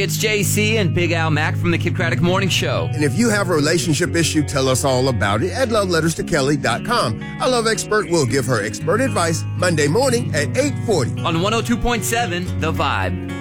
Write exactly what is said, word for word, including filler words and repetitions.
It's J C and Big Al Mack from the Kid Craddock Morning Show. And if you have a relationship issue, tell us all about it at love letters to kelly dot com. Our love expert will give her expert advice Monday morning at eight forty. On one oh two point seven, The Vibe.